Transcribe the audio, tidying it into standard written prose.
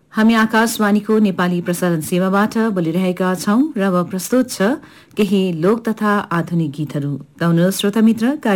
हामी आकाशवाणीको नेपाली प्रसारण सेवाबाट बोलिरहेका छौं र अब प्रस्तुत छ केही लोक तथा आधुनिक गीतहरू। गाउनुहोस् श्रोता मित्र।